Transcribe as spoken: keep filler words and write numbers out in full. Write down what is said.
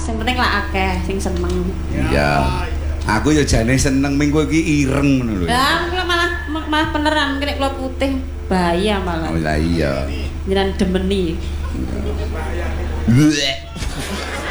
sing penting lah akeh sing seneng. Iya. Aku ya jane seneng ming kowe iki ireng ngono lho. Lah kula malah malah beneran nek kula putih bahaya malah. Oh lah iya. Jenengan demeni.